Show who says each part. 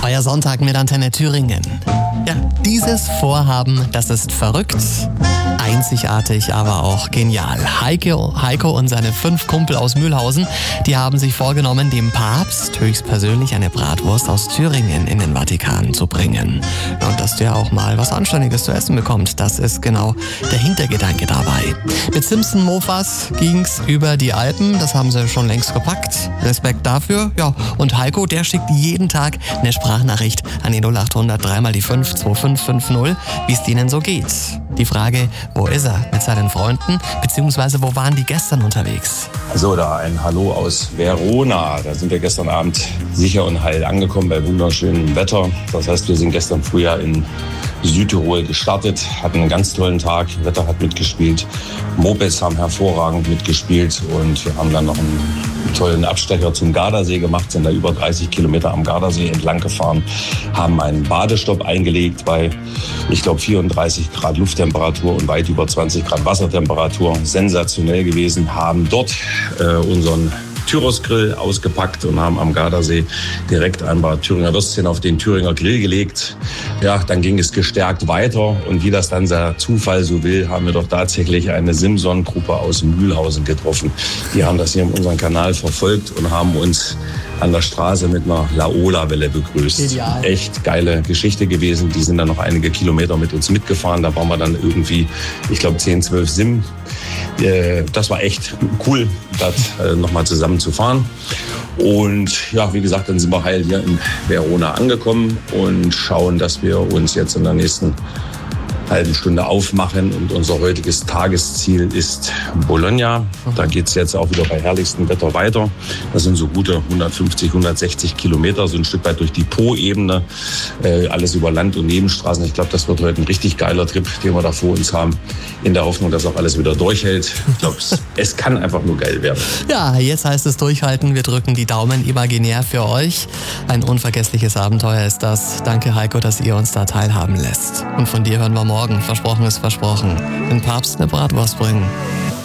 Speaker 1: Sonntag mit Antenne Thüringen. Ja, dieses Vorhaben, das ist verrückt, einzigartig, aber auch genial. Heiko und seine 5 Kumpel aus Mühlhausen, die haben sich vorgenommen, dem Papst höchstpersönlich eine Bratwurst aus Thüringen in den Vatikan zu bringen. Und dass der auch mal was Anständiges zu essen bekommt, das ist genau der Hintergedanke dabei. Mit Simpson-Mofas ging's über die Alpen, das haben sie schon längst gepackt. Respekt dafür. Ja, und Heiko, der schickt jeden Tag eine Sprachnachricht an die 0800 3 die 5 2550, wie es denen so geht. Die Frage, wo ist er mit seinen Freunden, beziehungsweise wo waren die gestern unterwegs?
Speaker 2: So, da ein Hallo aus Verona. Da sind wir gestern Abend sicher und heil angekommen bei wunderschönem Wetter. Das heißt, wir sind gestern früh in Südtirol gestartet, hatten einen ganz tollen Tag. Wetter hat mitgespielt, Mopeds haben hervorragend mitgespielt und wir haben dann noch einen tollen Abstecher zum Gardasee gemacht, sind da über 30 Kilometer am Gardasee entlang gefahren, haben einen Badestopp eingelegt bei, ich glaube, 34 Grad Lufttemperatur und weit über 20 Grad Wassertemperatur. Sensationell gewesen, haben dort unseren Tyros-Grill ausgepackt und haben am Gardasee direkt ein paar Thüringer Würstchen auf den Thüringer Grill gelegt. Ja, dann ging es gestärkt weiter und wie das dann der Zufall so will, haben wir doch tatsächlich eine Simson-Gruppe aus Mühlhausen getroffen. Die haben das hier in unserem Kanal verfolgt und haben uns an der Straße mit einer Laola-Welle begrüßt.
Speaker 1: Ideal.
Speaker 2: Echt geile Geschichte gewesen. Die sind dann noch einige Kilometer mit uns mitgefahren. Da waren wir dann irgendwie, ich glaube, 10, 12 Sim. Das war echt cool, das nochmal zusammen zu fahren. Und ja, wie gesagt, dann sind wir heil hier in Verona angekommen und schauen, dass wir uns jetzt in der nächsten halben Stunde aufmachen. Und unser heutiges Tagesziel ist Bologna. Da geht es jetzt auch wieder bei herrlichstem Wetter weiter. Das sind so gute 150, 160 Kilometer, so ein Stück weit durch die Po-Ebene. Alles über Land- und Nebenstraßen. Ich glaube, das wird heute ein richtig geiler Trip, den wir da vor uns haben. In der Hoffnung, dass auch alles wieder durchhält. Ich glaube, es kann einfach nur geil werden.
Speaker 1: Ja, jetzt heißt es durchhalten. Wir drücken die Daumen imaginär für euch. Ein unvergessliches Abenteuer ist das. Danke, Heiko, dass ihr uns da teilhaben lässt. Und von dir hören wir morgen. Versprochen ist versprochen. Den Papst eine Bratwurst bringen.